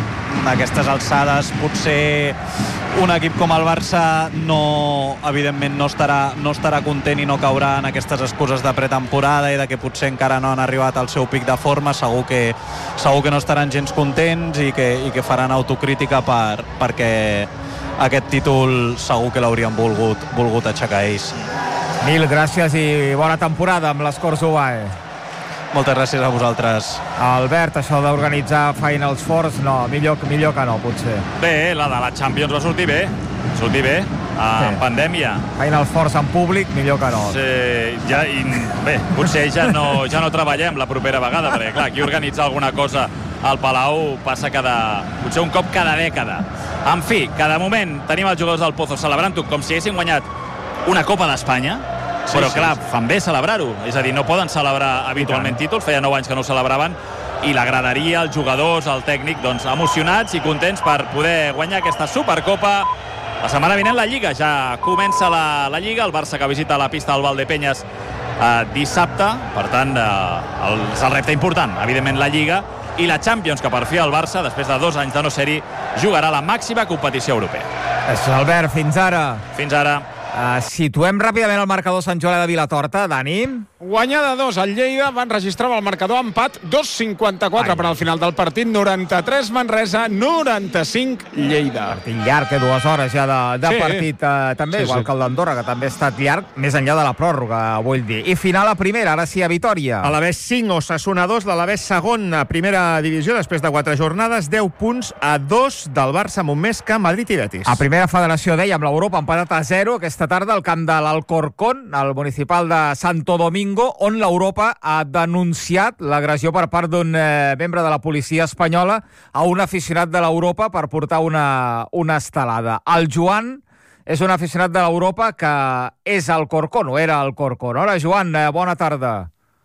Speaker 5: a aquestes alçades potser un equip com el Barça no, evidentment no estarà, no estarà content i no caurà en aquestes excuses de pretemporada i de que potser encara no han arribat al seu pic de forma. Segur que, segur que no estaran gens contents i que, i que faran autocrítica per, perquè aquest títol segur que l'haurien volgut, volgut aixecar ells.
Speaker 6: Nil, gràcies i bona temporada amb l'Escorzo Ubae.
Speaker 5: Moltes gràcies a vosaltres.
Speaker 6: Albert, això d'organitzar Finals Fours, no, millor, millor que no, potser.
Speaker 4: Bé, la de la Champions va sortir bé, sortir bé, en sí. pandèmia.
Speaker 6: Finals Fours en públic, millor que no.
Speaker 4: Sí, ja, i, bé, potser ja no, ja no treballem la propera vegada, perquè clar, aquí organitzar alguna cosa al Palau passa cada, potser un cop cada dècada. En fi, que de moment tenim els jugadors del Pozo celebrant-ho com si haguessin guanyat una Copa d'Espanya, sí, però clar, sí, fan bé celebrar-ho, és a dir, no poden celebrar habitualment títols, feia nou anys que no ho celebraven, i la graderia, els jugadors, el tècnic, doncs emocionats i contents per poder guanyar aquesta Supercopa. La setmana vinent la Lliga, ja comença la, la Lliga, el Barça que visita la pista del Valdepeñas eh, dissabte, per tant eh, el, és el repte important, evidentment la Lliga, i la Champions, que per fi el Barça, després de dos anys de no ser-hi, jugarà la màxima competició europea.
Speaker 6: És Albert, fins ara.
Speaker 4: Fins ara.
Speaker 6: Uh, situem ràpidament el marcador Sant Joan de Vilatorta, Dani.
Speaker 2: Guanyada dos, el Lleida van registrar el marcador empat dos cinquanta-quatre per al final del partit, noranta-tres Manresa, noranta-cinc Lleida.
Speaker 6: Partit llarg, que dues hores ja de, de
Speaker 2: sí.
Speaker 6: partit uh, també, sí, igual sí. que el d'Andorra, que també ha estat llarg, més enllà de la pròrroga, vull dir. I final a primera, ara sí a Vitòria.
Speaker 1: Alavés cinc, Osasuna dos, l'Alavés segon a primera divisió, després de quatre jornades, deu punts a dos del Barça amb un més que Madrid i Betis.
Speaker 6: A primera federació, dèiem, l'Europa empatat a zero aquesta tarda al camp de l'Alcorcón, al municipal de Santo Domingo, on l'Europa ha denunciat l'agressió per part d'un eh, membre de la policia espanyola a un aficionat de l'Europa per portar una, una estelada. El Joan és un aficionat de l'Europa que és al Corcón, o era al Corcón. Hola, Joan, eh, bona tarda.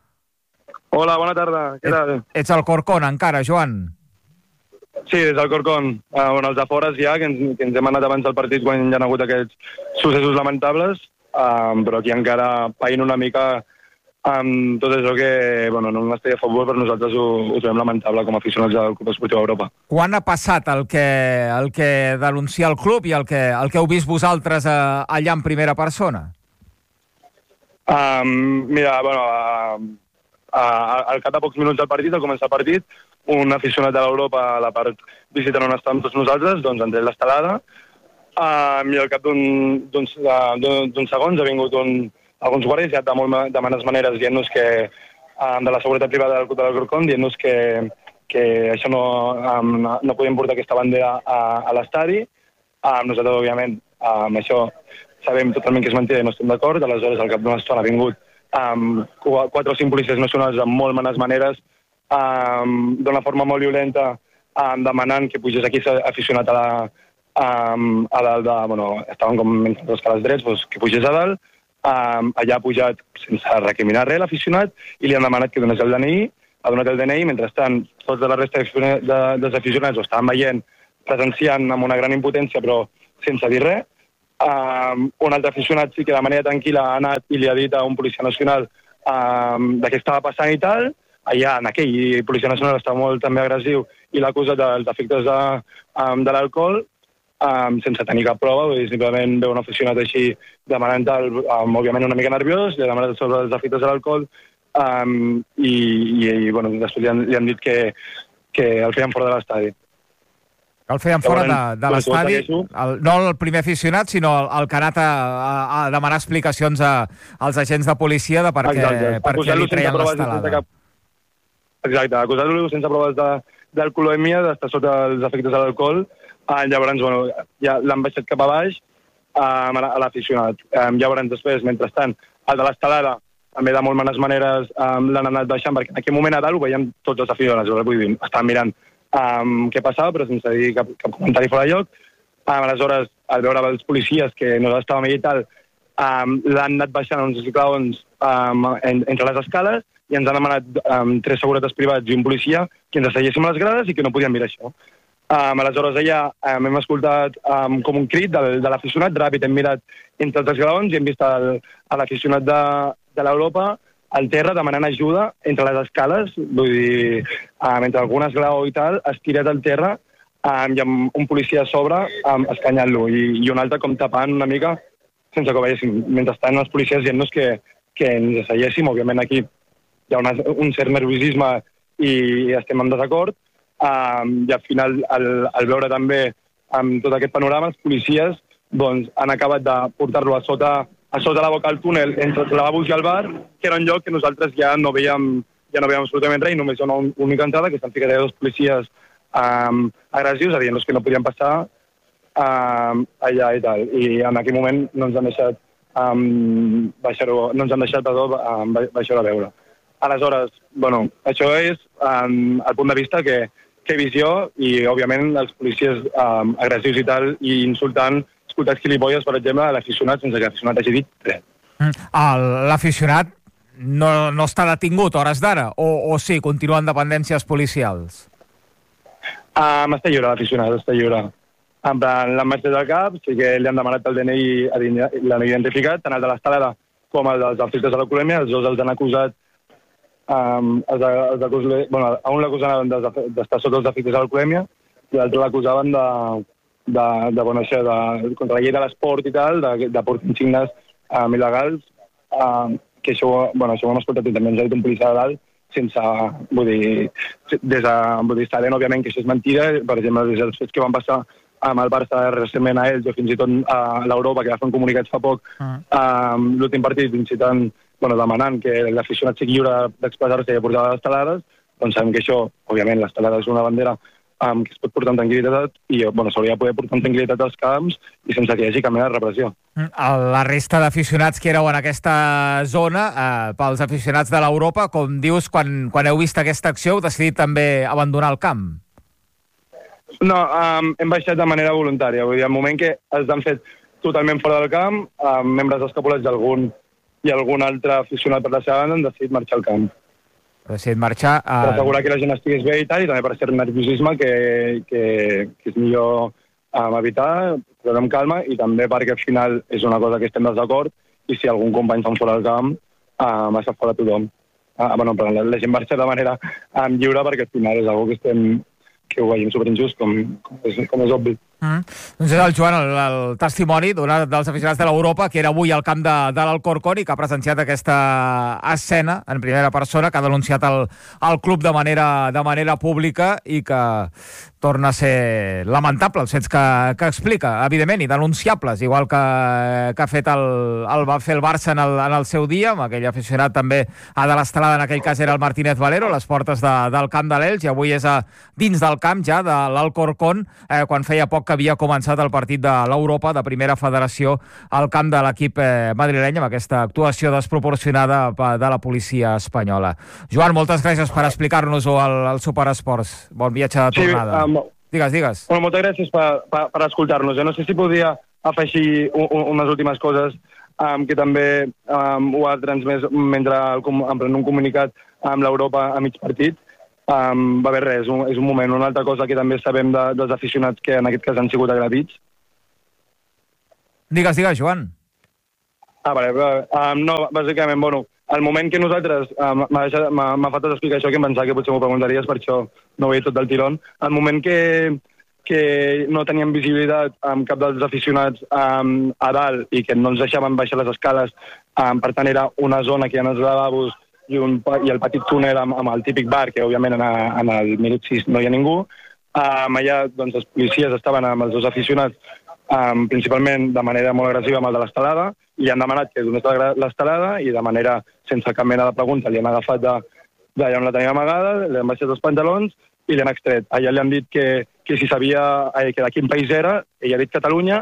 Speaker 7: Hola, bona tarda. Què tal?
Speaker 6: Et, ets al Corcón encara, Joan?
Speaker 7: Sí, des del Corcón. Uh, bueno, els afores ja, que ens, que ens hem anat abans del partit quan hi ha hagut aquests successos lamentables, uh, però aquí encara païn una mica amb tot això que, bueno, no m'estigui a favor, però nosaltres ho, ho trobem lamentable com a aficionats del Club Esportiu Europa.
Speaker 6: Quan ha passat el que, el que denuncia el club i el que, el que heu vist vosaltres uh, allà en primera persona?
Speaker 7: Um, mira, bueno, uh, uh, al cap de pocs minuts del partit, al començar el partit, un aficionat de l'Europa a la part visitant on estàvem tots nosaltres, doncs han tret l'estelada, uh, i al cap d'uns uh, segons ha vingut un, alguns guàrdies ja de, molt, de manes maneres dient-nos que uh, de la seguretat privada del Club del Corcón, dient-nos que, que això no, um, no podíem portar aquesta bandera a, a l'estadi. Uh, nosaltres, òbviament, uh, amb això sabem totalment que és mentida i no estem d'acord. Aleshores, al cap d'una estona ha vingut um, quatre o cinc policies nacionals amb molt manes maneres, um, d'una forma molt violenta, um, demanant que pugés aquí aficionat a la, um, a dalt de... Bueno, estaven com entre les cales drets, doncs, que pugés a dalt. Um, allà ha pujat sense recriminar res l'aficionat i li han demanat que donés el D N I ha donat el D N I, mentrestant tots de la resta de, de, dels aficionats ho estaven veient, presenciant amb una gran impotència però sense dir res. Um, un altre aficionat sí que de manera tranquil·la ha anat i li ha dit a un policia nacional um, de què estava passant i tal. Allà, en aquell policia nacional estava molt també agressiu i l'ha acusat dels efectes de, um, de l'alcohol, um, sense tenir cap prova. Vull dir, simplement veu un aficionat així demanant tal, um, òbviament una mica nerviós, li ha demanat sobre els efectes de l'alcohol um, i, i, i bueno, després li han, li han dit que, que el feien fora de l'estadi.
Speaker 6: El feien fora de, de l'estadi, no el primer aficionat, sinó el, el que ha anat a, a, a demanar explicacions a, als agents de policia de per què, per què li treien l'estelada. Cap...
Speaker 7: Exacte, acusar-lo sense proves d'alcoholèmia, d'estar sota els efectes de l'alcohol. Uh, llavors, bueno, ja l'han baixat cap a baix uh, a l'aficionat. Um, llavors, després, mentrestant, el de l'estelada, també de molt bones maneres, um, l'han anat baixant, perquè en aquell moment a dalt ho veiem tots els aficionats, vull dir, estaven mirant Um, què passava, però sense dir cap, cap comentari fora de lloc. Um, aleshores, al veure els policies que no estàvem allà i tal, um, l'han anat baixant uns esclaons um, en, entre les escales i ens han demanat um, tres seguretats privats i un policia que ens asseguéssim a les grades i que no podíem mirar això. Um, aleshores, allà um, hem escoltat um, com un crit de, de l'aficionat, ràpid hem mirat entre els esclaons i hem vist el, l'aficionat de, de l'Europa al terra demanant ajuda entre les escales, vull dir, um, entre algun esglaó i tal, estirat al terra um, i amb un policia a sobre um, escanyant-lo i, i un altre com tapant una mica sense que ho veiéssim. Mentrestant els policies dient-nos que, que ens asseiéssim, òbviament aquí hi ha una, un cert nerviosisme i estem en desacord um, i al final al, al veure també amb tot aquest panorama els policies doncs, han acabat de portar-lo a sota a sota la boca del túnel, entre els lavabos i el bar, que era un lloc que nosaltres ja no veiem, ja no veiem absolutament res, i només hi ha una única entrada, que estan ficats dos policies um, agressius, a dir-nos que no podien passar um, allà i tal. I en aquell moment no ens han deixat um, baixar-ho, no ens han deixat, perdó, um, baixar-ho a veure. Aleshores, bueno, això és um, el punt de vista que, que visió, i òbviament els policies um, agressius i tal, i insultant escoltats gilipolles, per exemple, a l'aficionat sense que l'aficionat hagi dit res.
Speaker 6: L'aficionat no, no està detingut a hores d'ara? O, o sí, continua en dependències policials?
Speaker 7: Um, està lliure, l'aficionat, està lliure. En plan, l'han marxat del cap, sí que li han demanat el D N I, l'han identificat, tant el de l'estelada com el dels efectes de l'alcoholèmia, els dos els han acusat, um, els, els acusat, bueno, a un l'acusaven d'estar sota els efectes de l'alcoholèmia i l'altre l'acusaven de de, de, bueno, això, de, contra la llei de l'esport i tal, de, de portar insignes um, il·legals, um, que això, bueno, això ho hem escoltat i també ens ha dit un policia de dalt, sense, vull dir, des de, vull dir, sabent, òbviament, que això és mentida, per exemple, des dels fets que van passar amb el Barça recentment a ells, o fins i tot a l'Europa, que va fer un comunicat fa poc, uh. um, l'últim partit, incitant, bueno, demanant que l'aficionat sigui lliure d'expressar-se i de portar les estelades, doncs sabem que això, òbviament, l'estelada és una bandera Um, que es pot portar amb tranquil·litat i bueno, s'hauria de poder portar amb tranquil·litat als camps i sense que hi hagi cap mena de repressió.
Speaker 6: La resta d'aficionats que éreu en aquesta zona, eh, pels aficionats de l'Europa, com dius, quan, quan heu vist aquesta acció, heu decidit també abandonar el camp?
Speaker 7: No, um, hem baixat de manera voluntària. Vull dir, al moment que els han fet totalment fora del camp, um, membres escapulats d'algun i algun altre aficionat per la seva banda han decidit marxar al camp.
Speaker 6: decidit marxar... A...
Speaker 7: Per assegurar que la gent estigués bé i tal, i també per cert nerviosisme que, que, que és millor um, evitar, però amb calma, i també perquè al final és una cosa que estem desacord, i si algun company fan fora del camp, um, està fora tothom. Uh, bueno, però la, la gent marxa de manera um, lliure perquè al final és una que estem que ho veiem superinjust, com, com, és, com és obvi.
Speaker 6: Mm. Doncs és el Joan, el, el testimoni d'un dels aficionats de l'Europa, que era avui al camp de, de l'Alcorcón i que ha presenciat aquesta escena en primera persona, que ha denunciat el, el club de manera, de manera pública i que torna a ser lamentable els fets que, que explica, evidentment, i denunciables, igual que, que ha fet el, el, va fer el Barça en el, en el seu dia, amb aquell aficionat també a de l'estelada, en aquell cas era el Martínez Valero, a les portes de, del camp de l'Elx, i avui és a, dins del camp ja de l'Alcorcón, eh, quan feia poc que havia començat el partit de l'Europa de primera federació al camp de l'equip eh, madrileny, amb aquesta actuació desproporcionada de la policia espanyola. Joan, moltes gràcies per explicar-nos-ho al, al Superesports. Bon viatge de tornada.
Speaker 7: Sí, um,
Speaker 6: digues, digues.
Speaker 7: Bueno, moltes gràcies per, per, per escoltar-nos. Jo no sé si podria afegir un, un, unes últimes coses um, que també um, ho ha transmès mentre el, en un comunicat amb l'Europa a mig partit. Um, va haver res, és un, és un moment. Una altra cosa que també sabem de, dels aficionats que en aquest cas han sigut agredits.
Speaker 6: Digues, digues, Joan.
Speaker 7: Ah, vale. Um, no, bàsicament, bueno, al moment que nosaltres, um, m'ha faltat explicar això, que em pensava que potser m'ho preguntaries, per això no ho he dit tot del tirón. Al moment que, que no teníem visibilitat amb cap dels aficionats um, a dalt i que no ens deixaven baixar les escales, um, per tant era una zona que hi ha els lavabos i, un, i el petit túnel amb, amb el típic bar, que òbviament en, en el minut sis no hi ha ningú. Um, allà doncs, els policies estaven amb els dos aficionats, um, principalment de manera molt agressiva amb el de l'estelada, i li han demanat que donés l'estelada i de manera sense cap mena de pregunta li han agafat d'allà on la tenia amagada, li han baixat els pantalons i li han extret. Allà li han dit que, que si sabia eh, que de quin país era, ell ha dit Catalunya,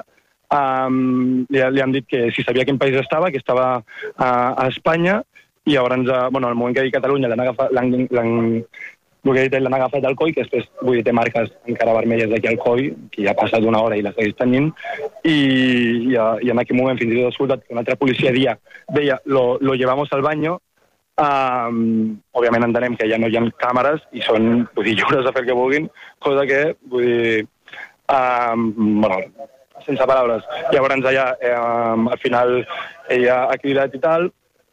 Speaker 7: um, li, li han dit que si sabia quin país estava, que estava uh, a Espanya, i llavors, uh, bueno, al moment que ha dit Catalunya l'han agafat, l'han, l'han, el que he dit, l'han agafat al coll, que després, vull dir, té marques encara vermelles d'aquí al coll, que ja ha passat una hora i la segueix tenint, i, i, i en aquell moment fins i tot he escoltat que una altra policia dia, deia, lo, lo llevamos al baño. Um, òbviament entenem que ja no hi ha càmeres i són, vull dir, lliures a fer el que vulguin, cosa que, vull dir, um, bueno, sense paraules. Llavors allà, um, al final, ella ha cridat i tal,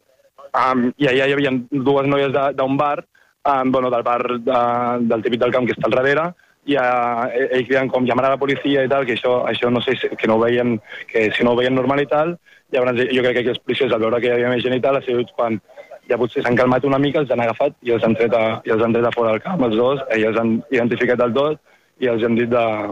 Speaker 7: um, i allà hi havia dues noies d'un bar, Um, bueno, del bar de, del típic del camp que està al darrere, i uh, ells criden com llamar a la policia i tal, que això, això no sé, que no ho veien, que si no ho veien normal i tal. Llavors jo crec que els policies, al veure que hi havia més gent i tal, ha sigut quan ja potser s'han calmat una mica, els han agafat i els han tret a, i els han tret a fora del camp, els dos, i els han identificat el dos i els han dit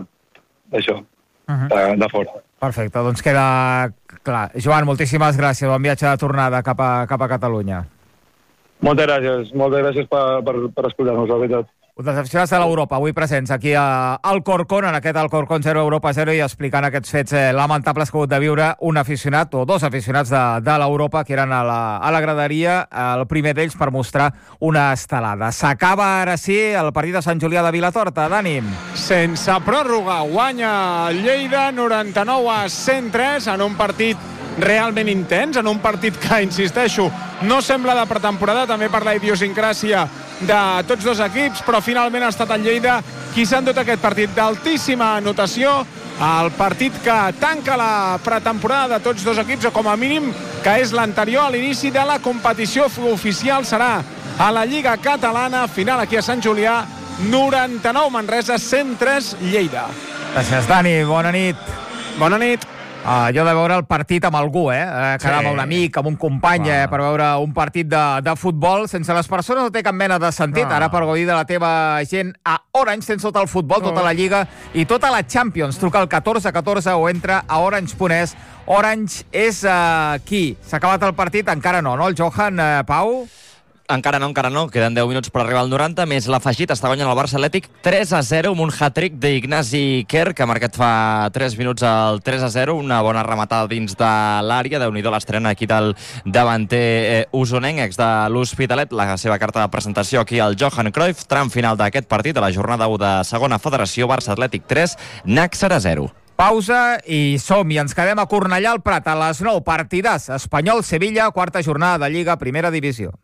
Speaker 7: d'això, de, uh-huh. de, de fora.
Speaker 6: Perfecte, doncs queda clar. Joan, moltíssimes gràcies, bon viatge de tornada cap a, cap a Catalunya.
Speaker 7: Moltes gràcies, moltes gràcies per, per, per escoltar-nos, la veritat.
Speaker 6: Un dels aficionats de l'Europa, avui presents aquí a Alcorcón, en aquest Alcorcón zero Europa zero, i explicant aquests fets eh, lamentables que ha hagut de viure un aficionat, o dos aficionats de, de l'Europa, que eren a la, a la graderia, el primer d'ells per mostrar una estelada. S'acaba ara sí el partit de Sant Julià de Vilatorta, Dani.
Speaker 2: Sense pròrroga, guanya el Lleida noranta-nou a cent tres en un partit realment intens, en un partit que, insisteixo, no sembla de pretemporada, també per la idiosincràsia de tots dos equips, però finalment ha estat el Lleida qui s'ha endut aquest partit d'altíssima anotació, el partit que tanca la pretemporada de tots dos equips, o com a mínim que és l'anterior a l'inici de la competició oficial, serà a la Lliga Catalana, final aquí a Sant Julià, noranta-nou Manresa, cent tres Lleida.
Speaker 6: Gràcies, Dani, bona nit.
Speaker 2: Bona nit.
Speaker 6: Uh, jo de veure el partit amb algú, eh? Uh, quedar amb sí. un amic, amb un company, ah. eh? per veure un partit de, de futbol. Sense les persones no té cap mena de sentit. Ah. Ara per gaudir de la teva gent a Orange tens tot el futbol, tota la Lliga i tota la Champions. Truca al catorze catorze o entra a orange punt es. Orange és uh, qui? S'ha acabat el partit? Encara no, no? El Johan, uh, Pau?
Speaker 3: Encara no, encara no. Queden deu minuts per arribar al noranta, més l'afegit. Està guanyant el Barça Atlètic tres a zero amb un hat-trick d'Ignasi Kerr, que ha marcat fa tres minuts el tres a zero. Una bona rematada dins de l'àrea. Déu-n'hi-do l'estrena aquí del davanter eh, usonenc, ex de l'Hospitalet. La seva carta de presentació aquí al Johan Cruyff. Tram final d'aquest partit, a la jornada u de segona federació. Barça Atlètic tres, Nàxera zero.
Speaker 6: Pausa i som, i ens quedem a Cornellà al Prat a les nou. Partidàs Espanyol-Sevilla, quarta jornada de Lliga, primera divisió.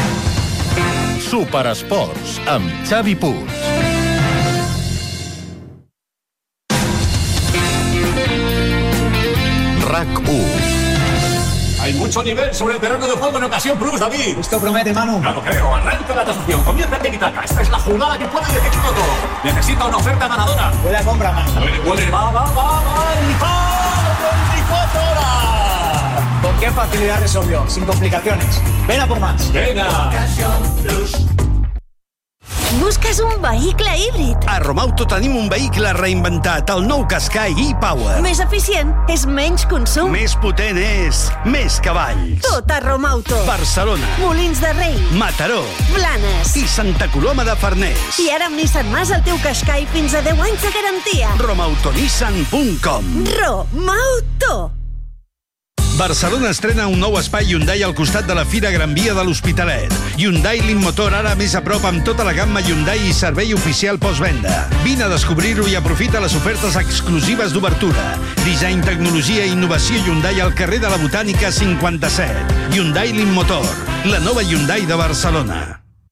Speaker 8: Superesports, amb Xavi Puig. RAC u.
Speaker 9: Hay mucho nivel sobre el terreno de juego en ocasión plus, David.
Speaker 10: Esto promete, Manu.
Speaker 9: No lo creo. Arranca la transacción. Comienza el tiki-taka. Esta es la jugada que puede definirlo todo. Necesita una oferta ganadora.
Speaker 10: Huele a compra, Manu.
Speaker 9: Huele, huele. Va, va, va, va. Y va. veinticuatro horas.
Speaker 10: Con qué facilidad resolvió. Sin complicaciones. Ven a por más.
Speaker 9: Venga. Ocasión plus.
Speaker 11: Busques un vehicle híbrid.
Speaker 12: A Romauto tenim un vehicle reinventat, el nou Qashqai e-Power.
Speaker 11: Més eficient és menys consum.
Speaker 12: Més potent és més cavalls.
Speaker 11: Tot a Romauto.
Speaker 12: Barcelona.
Speaker 11: Molins de Rei.
Speaker 12: Mataró.
Speaker 11: Blanes.
Speaker 12: I Santa Coloma de Farners.
Speaker 11: I ara amb Nissan Mas el teu Qashqai fins a deu anys de garantia.
Speaker 12: romautonissan punt com.
Speaker 11: Romauto.
Speaker 12: Barcelona estrena un nou espai Hyundai al costat de la Fira Gran Via de l'Hospitalet. Hyundai Limmotor ara més a prop amb tota la gamma Hyundai i servei oficial postvenda. Vine a descobrir-ho i aprofita les ofertes exclusives d'obertura. Disseny, tecnologia i innovació Hyundai al carrer de la Botànica cinquanta-set. Hyundai Limmotor, la nova Hyundai de Barcelona.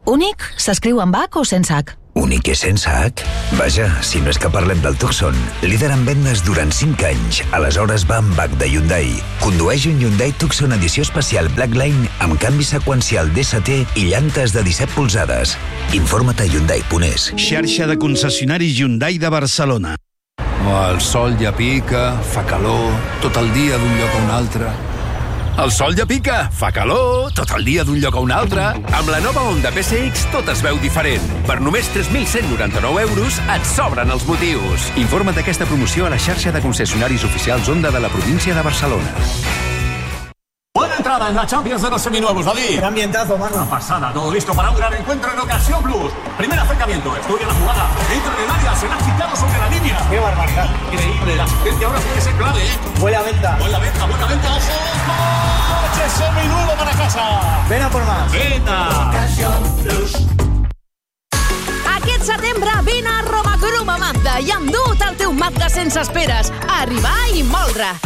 Speaker 13: Únic s'escriu amb H o sense H?
Speaker 14: Únic i sense H? Vaja, si no és que parlem del Tucson, líder en vendes durant cinc anys. Aleshores va amb H de Hyundai. Condueix un Hyundai Tucson edició especial Blackline amb canvi seqüencial D S T i llantes de disset polzades. Informa't a Hyundai punt es.
Speaker 12: Xarxa de concessionaris Hyundai de Barcelona.
Speaker 15: El sol ja pica, fa calor, tot el dia d'un lloc a un altre. El sol ja pica, fa calor, tot el dia d'un lloc a un altre. Amb la nova Honda P C X tot es veu diferent. Per només tres mil cent noranta-nou euros et sobren els motius. Informa't d'aquesta promoció a la xarxa de concessionaris oficials Honda de la província de Barcelona.
Speaker 9: Buena entrada en la Champions de los seminuevos, David.
Speaker 10: Qué ambientazo, mano.
Speaker 9: Una pasada, todo listo para un gran encuentro en Ocasión Plus. Primer acercamiento, estudia la jugada, entra en el área, se la ha quitado sobre la línea.
Speaker 10: Qué barbaridad.
Speaker 9: Increíble, la asistencia ahora puede ser clave, ¿eh?
Speaker 10: Buena venta.
Speaker 9: Buena venta, buena venta, ojo. Coche seminuevo para casa.
Speaker 10: Ven a por más.
Speaker 9: Venta.
Speaker 10: Ocasión Plus.
Speaker 13: Aquest setembre vine a Roma Crum a Mazda i endu't el teu Mazda sense esperes. Arribar i moldre.